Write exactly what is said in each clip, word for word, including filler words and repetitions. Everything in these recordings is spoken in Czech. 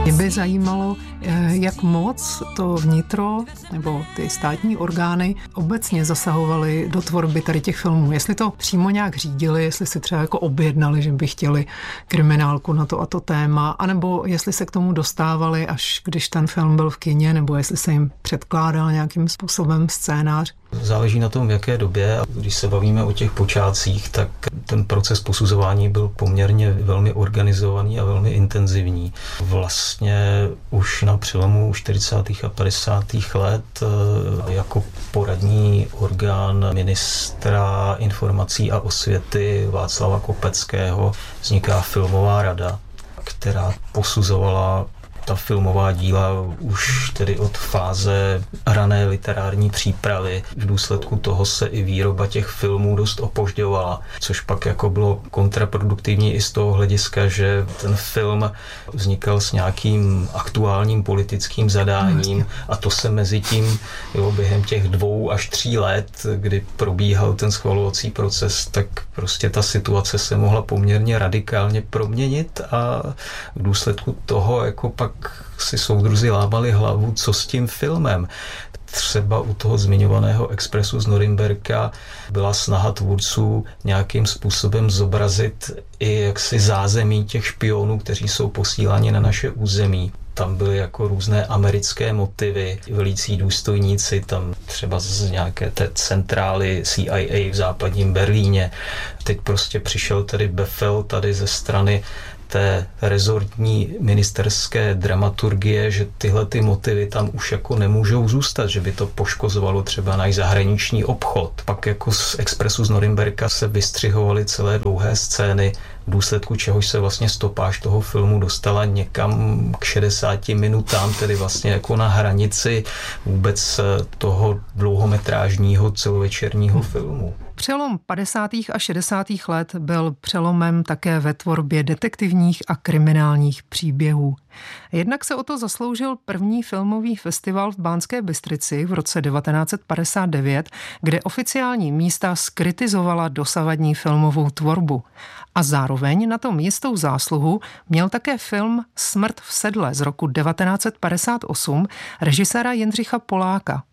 Mě by zajímalo, jak moc to vnitro nebo ty státní orgány obecně zasahovaly do tvorby tady těch filmů. Jestli to přímo nějak řídili, jestli si třeba jako objednali, že by chtěli kriminálku na to a to téma, anebo jestli se k tomu dostávali, až když ten film byl v kině, nebo jestli se jim předkládal nějakým způsobem scénář. Záleží na tom, v jaké době. Když se bavíme o těch počátcích, tak ten proces posuzování byl poměrně velmi organizovaný a velmi intenzivní. Vlastně už na přelomu čtyřicátých a padesátých let jako poradní orgán ministra informací a osvěty Václava Kopeckého vzniká filmová rada, která posuzovala ta filmová díla už tedy od fáze rané literární přípravy. V důsledku toho se i výroba těch filmů dost opožďovala, což pak jako bylo kontraproduktivní i z toho hlediska, že ten film vznikal s nějakým aktuálním politickým zadáním a to se mezi tím jo, během těch dvou až tří let, kdy probíhal ten schvalovací proces, tak prostě ta situace se mohla poměrně radikálně proměnit a v důsledku toho jako pak si soudruzi lámali hlavu, co s tím filmem. Třeba u toho zmiňovaného Expressu z Norimberka byla snaha tvůrců nějakým způsobem zobrazit i jaksi zázemí těch špionů, kteří jsou posíláni na naše území. Tam byly jako různé americké motivy, velící důstojníci, tam třeba z nějaké té centrály C I A v západním Berlíně. Teď prostě přišel tedy befel tady ze strany té rezortní ministerské dramaturgie, že tyhle ty motivy tam už jako nemůžou zůstat, že by to poškozovalo třeba náš zahraniční obchod. Pak jako z Expressu z Norimberka se vystřihovaly celé dlouhé scény, v důsledku čehož se vlastně stopáž toho filmu dostala někam k šedesáti minutám, tedy vlastně jako na hranici vůbec toho dlouhometrážního celovečerního filmu. Přelom padesátých a šedesátých let byl přelomem také ve tvorbě detektivních a kriminálních příběhů. Jednak se o to zasloužil první filmový festival v Banské Bystrici v roce devatenáct set padesát devět, kde oficiální místa zkritizovala dosavadní filmovou tvorbu. A zároveň na tom jistou zásluhu měl také film Smrt v sedle z roku devatenáct set padesát osm režiséra Jindřicha Poláka.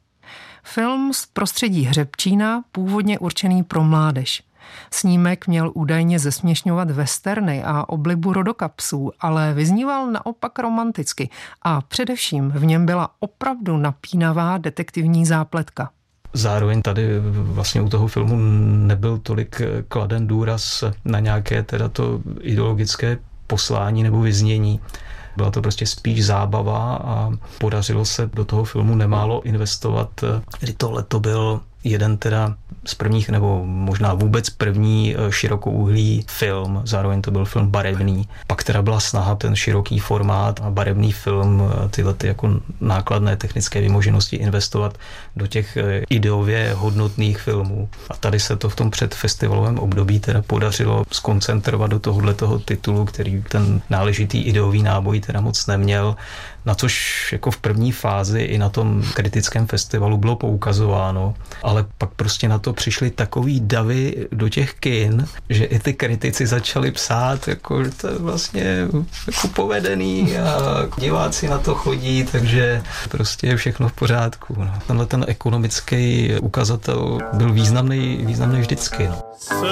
Film z prostředí Hřebčína, původně určený pro mládež. Snímek měl údajně zesměšňovat westerny a oblibu rodokapsů, ale vyzníval naopak romanticky a především v něm byla opravdu napínavá detektivní zápletka. Zároveň tady vlastně u toho filmu nebyl tolik kladen důraz na nějaké teda to ideologické poslání nebo vyznění. Byla to prostě spíš zábava a podařilo se do toho filmu nemálo investovat. Tohle to byl jeden teda z prvních, nebo možná vůbec první širokouhlý film, zároveň to byl film barevný. Pak teda byla snaha ten široký formát a barevný film, tyhle ty jako nákladné technické vymoženosti investovat do těch ideově hodnotných filmů. A tady se to v tom předfestivalovém období teda podařilo skoncentrovat do tohoto titulu, který ten náležitý ideový náboj teda moc neměl, na což jako v první fázi i na tom kritickém festivalu bylo poukazováno, ale pak prostě na to přišly takový davy do těch kin, že i ty kritici začali psát, jako, že to je vlastně jako povedený a diváci na to chodí, takže prostě je všechno v pořádku. No. Tenhle ten ekonomický ukazatel byl významný, významný vždycky. No.